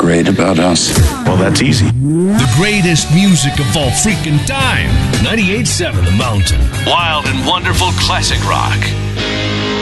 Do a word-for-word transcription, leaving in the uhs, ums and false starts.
great about us? Well, that's easy. The greatest music of all freaking time. ninety-eight point seven The Mountain. Wild and wonderful classic rock.